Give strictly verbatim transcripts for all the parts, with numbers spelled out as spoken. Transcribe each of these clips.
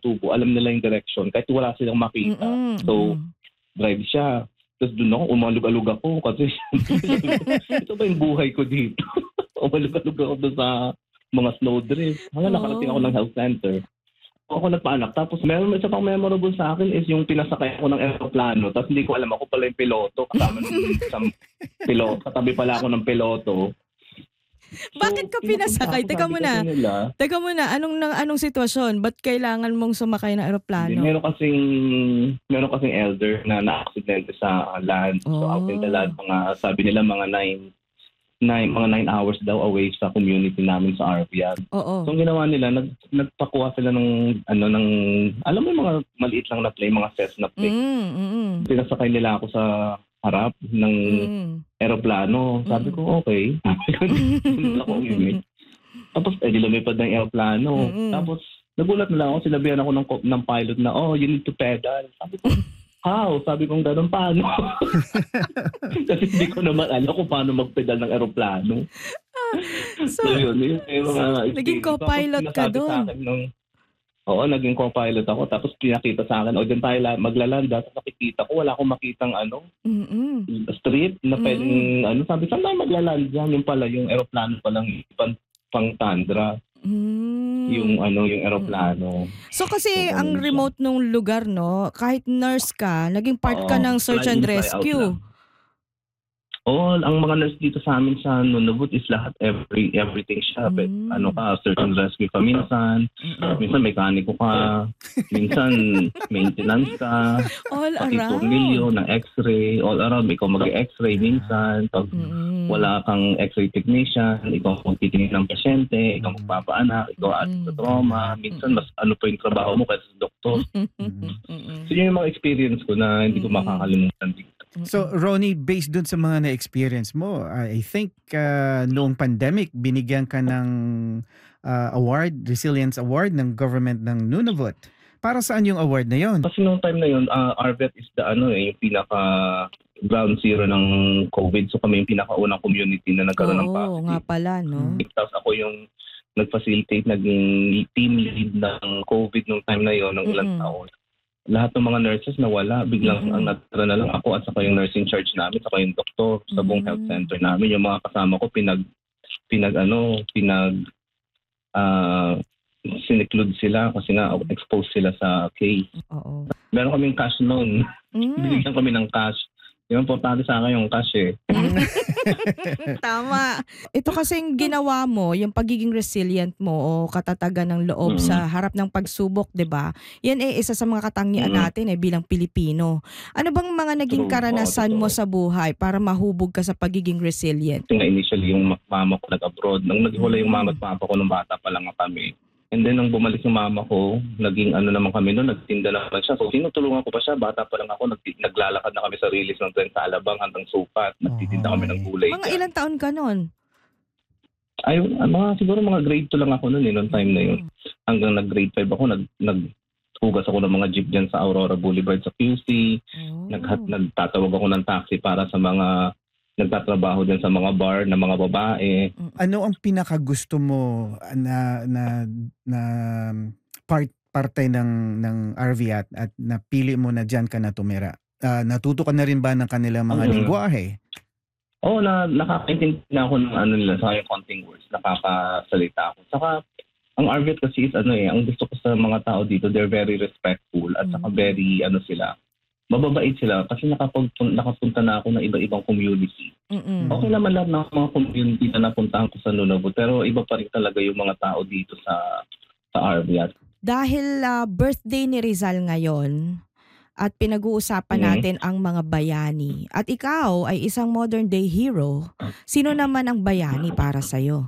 tubo, alam nila yung direction kahit wala silang makita. Mm, So, mm. drive siya. Tapos doon ako, umalog-alog ako kasi ito ba yung buhay ko dito? Umalog-alog ako doon sa mga snowdrift. Hanggang nakarating ako Oh. ng health center. Ako nagpaanak. Tapos meron isa pang memorable sa akin is yung pinasakay ako ng eroplano. Tapos hindi ko alam ako pala yung piloto. Kasama nung isang piloto. Katabi pala ako ng piloto. Bakit ka So, pinasakay? pinupunta ako, Teka sabi muna. kasi nila, Teka muna, anong nang anong sitwasyon? Ba't kailangan mong sumakay ng Hindi, eroplano? meron kasing meron kasing elder na na-aksidente sa land. So out in the Oh. land, mga sabi nila mga nine, nine mga nine hours daw away sa community namin sa Arviat. Oo. So ang ginawa nila, nag, nagpakuha sila ng ano ng alam mo yung mga maliit lang na plane, mga Cessna plane. Mm, mm. Pinasakay nila ako sa harap ng Mm. eroplano. Sabi Mm. ko, okay. Doon ako umiwi. Tapos, eh, di lumipad ng eroplano. Mm-mm. Tapos, nagulat na lang ako, sinabihan ako ng, co- ng pilot na, oh, you need to pedal. Sabi ko, how? Sabi ko, ganun, paano? Kasi hindi ko naman alam kung paano magpedal ng eroplano. So, So, yun, yun yung mga naging experience. Tapos, co-pilot ka sinasabi sa dun. akin nung, oo, naging co-pilot ako. Tapos, pinakita sa akin, o, dyan tayo la- maglalanda. Tapos, nakikita ko, wala akong makitang, ano, Mm-mm. street na Mm-mm. pwedeng, ano, sabi, saan tayo maglaland dyan? Yung pala, yung aeroplano palang pang, pang tundra. Mm. Yung, ano, yung aeroplano. So kasi So, ang ganun siya. remote nung lugar, no, kahit nurse ka, naging part ka Oo, ng search fly and in, fly out rescue. lang. Oo, ang mga nurse dito sa amin sa Nunavut is lahat, every, everything siya. But, Mm. ano ka, search and rescue ka minsan. Mm-mm. Minsan mekaniko ka. Minsan maintenance ka. All Pati around. tornilyo ng x-ray. All around. Ikaw mag-x-ray minsan. Pag Mm-mm. wala kang x-ray technician, ikaw ang titingin ng pasyente, ikaw magpapaanak, ikaw at sa Mm. trauma. Minsan mas ano pa yung trabaho mo kaysa sa doktor. Mm-mm. So yun yung mga experience ko na hindi ko Mm. makakalimutan dito. So Ronnie, based dun sa mga na-experience mo, I think uh, noong pandemic, binigyan ka ng uh, award, Resilience Award ng government ng Nunavut. Para saan yung award na yon? Kasi nung time na yun, uh, Arvet is the ano eh, yung pinaka ground zero ng COVID. So kami yung pinakaunang community na nagkaroon ng Oo, positive. nga pala, no? Tapos ako yung nag-facilitate, naging team lead ng COVID nung time na yun, ng ilang Mm-mm. taon. Lahat ng mga nurses nawala. Biglang Mm-mm. ang natira na lang ako at saka yung nursing charge namin, saka yung doktor sa buong Mm. health center namin. Yung mga kasama ko, pinag, pinag ano, pinag, ah, siniclude sila kasi nga exposed sila sa case. Oo. Meron kaming cash noon. Mm. Binigyan kami ng cash. Yung importante sa akin yung cash eh. Tama. Ito kasing ginawa mo, yung pagiging resilient mo o katatagan ng loob Mm. sa harap ng pagsubok, 'di ba? Yan eh isa sa mga katangian Mm. natin eh bilang Pilipino. Ano bang mga naging True. karanasan Oo, mo totoo. sa buhay para mahubog ka sa pagiging resilient? Kasi nga initially yung mama ko nag-abroad. Nung naghiwalay yung Mm. mama at papa ko nung bata pa lang kami. And then nung bumalik yung mama ko, naging ano naman kami noon, nagtinda naman siya. So tinutulungan ko pa siya, bata pa lang ako, nag, naglalakad na kami sa rilis ng tren sa Alabang hanggang Supat. Nagtitinda kami ng gulay. Mga dyan. ilang taon ka nun? Ay, ah, mga, siguro mga grade two lang ako noon eh, noong time na yun. Hanggang nag-grade five ako, nag, naghugas ako ng mga jeep dyan sa Aurora Boulevard sa Q C. Oh. Naghat, nagtatawag ako ng taxi para sa mga nagtatrabaho dyan sa mga bar na mga babae. Ano ang pinakagusto mo na na na part parte ng ng Arviat at napili mo na diyan ka na tumira? Ah, natuto ka na rin ba ng kanilang mga Mm. lingwahe? Oo, na nakakaintindi na ako ng ano nila, sa yung counting words, nakakasalita ako. Saka, ang Arviat kasi is ano eh, ang gusto ko sa mga tao dito, they're very respectful at saka Mm. very, ano sila, mababait sila kasi nakapag, nakapunta na ako ng iba-ibang community. Mm-mm. Okay naman lahat ng mga community na napuntahan ko sa Nunavut, pero iba pa rin talaga yung mga tao dito sa sa Arviat. Dahil ah, birthday ni Rizal ngayon at pinag-uusapan Mhm. natin ang mga bayani at ikaw ay isang modern day hero, sino naman ang bayani para sa'yo?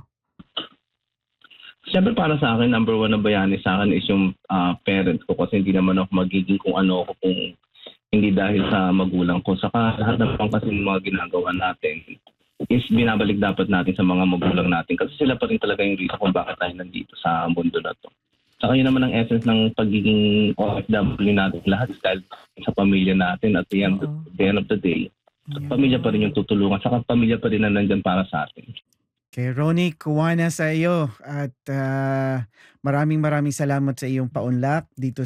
Siyempre para sa akin, number one na bayani sa akin is yung ah, parents ko kasi hindi naman ako magiging kung ano ako kung hindi dahil sa magulang ko. Saka lahat naman kasi ng mga ginagawa natin is binabalik dapat natin sa mga magulang natin kasi sila pa rin talaga yung reason kung bakit tayo nandito sa mundo na to. Saka yun naman ang essence ng pagiging O F W natin lahat dahil sa pamilya natin at the end, Oo. at the end of the day. Yeah. Pamilya pa rin yung tutulungan. Saka pamilya pa rin na nandyan para sa atin. Kay Ronnie, kuha na sa iyo at ah, maraming maraming salamat sa iyong paunlak dito